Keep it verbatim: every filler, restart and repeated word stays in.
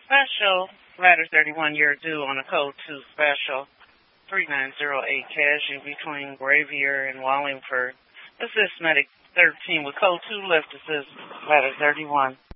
Special, ladder thirty-one, you're due on a code two special, three nine zero eight casual between Gravier and Wallingford. Assist medic thirteen with code two left, assist ladder thirty-one.